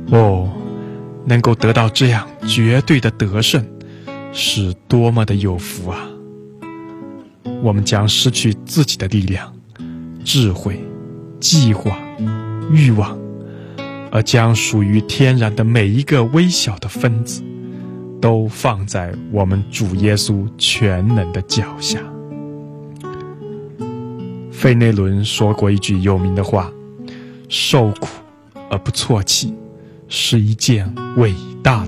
哦，能够得到这样绝对的得胜，是多么的有福啊！我们将失去自己的力量、智慧、计划、欲望，而将属于天然的每一个微小的分子，都放在我们主耶稣全能的脚下。费内伦说过一句有名的话：受苦而不啜泣，是一件伟大的